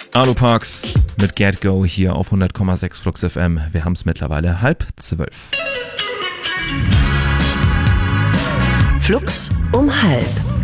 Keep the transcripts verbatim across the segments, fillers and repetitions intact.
Arlo Parks mit Get Go hier auf hundert Komma sechs Flux F M. Wir haben es mittlerweile halb zwölf. Flux um halb.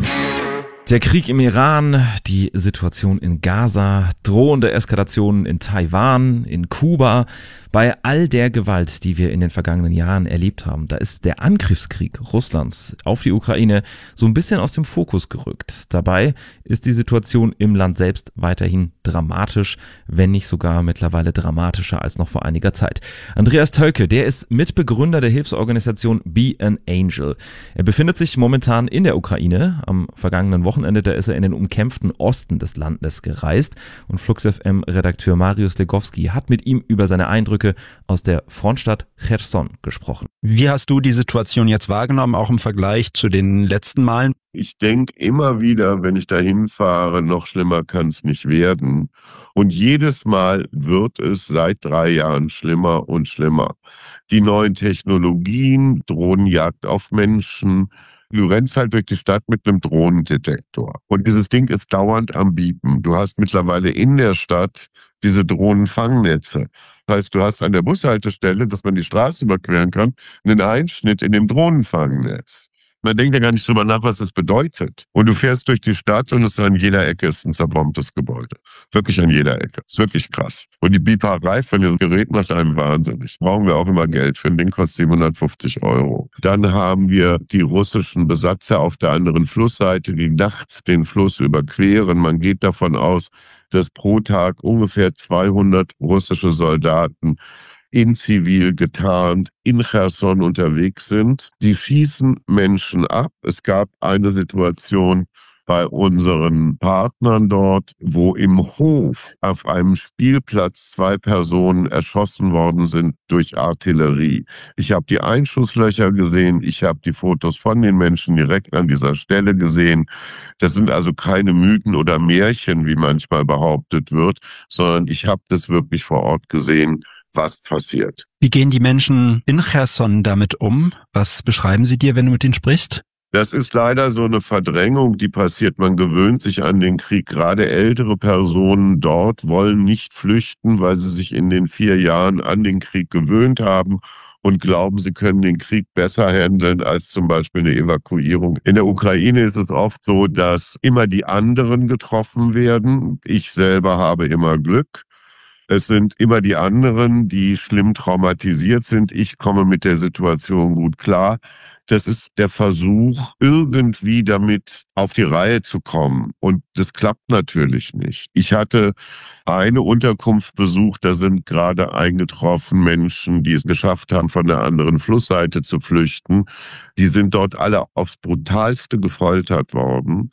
Der Krieg im Iran, die Situation in Gaza, drohende Eskalationen in Taiwan, in Kuba. Bei all der Gewalt, die wir in den vergangenen Jahren erlebt haben, da ist der Angriffskrieg Russlands auf die Ukraine so ein bisschen aus dem Fokus gerückt. Dabei ist die Situation im Land selbst weiterhin dramatisch, wenn nicht sogar mittlerweile dramatischer als noch vor einiger Zeit. Andreas Tölke, der ist Mitbegründer der Hilfsorganisation Be an Angel. Er befindet sich momentan in der Ukraine. Am vergangenen Wochenende, da ist er in den umkämpften Osten des Landes gereist und Flux F M-Redakteur Mariusz Legowski hat mit ihm über seine Eindrücke aus der Frontstadt Cherson gesprochen. Wie hast du die Situation jetzt wahrgenommen, auch im Vergleich zu den letzten Malen? Ich denke immer wieder, wenn ich dahin fahre, noch schlimmer kann es nicht werden. Und jedes Mal wird es seit drei Jahren schlimmer und schlimmer. Die neuen Technologien, Drohnenjagd auf Menschen. Du rennst halt durch die Stadt mit einem Drohnendetektor. Und dieses Ding ist dauernd am Biepen. Du hast mittlerweile in der Stadt diese Drohnenfangnetze. Das heißt, du hast an der Bushaltestelle, dass man die Straße überqueren kann, einen Einschnitt in dem Drohnenfangnetz. Man denkt ja gar nicht drüber nach, was das bedeutet. Und du fährst durch die Stadt und es an jeder Ecke ist ein zerbombtes Gebäude. Wirklich an jeder Ecke. Das ist wirklich krass. Und die Bieperei von diesem Gerät macht einem wahnsinnig. Brauchen wir auch immer Geld für. Ein Ding kostet siebenhundertfünfzig Euro. Dann haben wir die russischen Besatzer auf der anderen Flussseite, die nachts den Fluss überqueren. Man geht davon aus, dass pro Tag ungefähr zweihundert russische Soldaten in Zivil getarnt in Cherson unterwegs sind. Die schießen Menschen ab. Es gab eine Situation bei unseren Partnern dort, wo im Hof auf einem Spielplatz zwei Personen erschossen worden sind durch Artillerie. Ich habe die Einschusslöcher gesehen, ich habe die Fotos von den Menschen direkt an dieser Stelle gesehen. Das sind also keine Mythen oder Märchen, wie manchmal behauptet wird, sondern ich habe das wirklich vor Ort gesehen, was passiert. Wie gehen die Menschen in Cherson damit um? Was beschreiben sie dir, wenn du mit ihnen sprichst? Das ist leider so eine Verdrängung, die passiert. Man gewöhnt sich an den Krieg. Gerade ältere Personen dort wollen nicht flüchten, weil sie sich in den vier Jahren an den Krieg gewöhnt haben und glauben, sie können den Krieg besser handeln als zum Beispiel eine Evakuierung. In der Ukraine ist es oft so, dass immer die anderen getroffen werden. Ich selber habe immer Glück. Es sind immer die anderen, die schlimm traumatisiert sind. Ich komme mit der Situation gut klar. Das ist der Versuch, irgendwie damit auf die Reihe zu kommen. Und das klappt natürlich nicht. Ich hatte eine Unterkunft besucht, da sind gerade eingetroffen Menschen, die es geschafft haben, von der anderen Flussseite zu flüchten. Die sind dort alle aufs Brutalste gefoltert worden.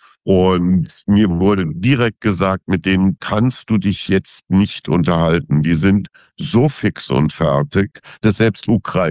Und mir wurde direkt gesagt, mit denen kannst du dich jetzt nicht unterhalten. Die sind so fix und fertig, dass selbst Ukraine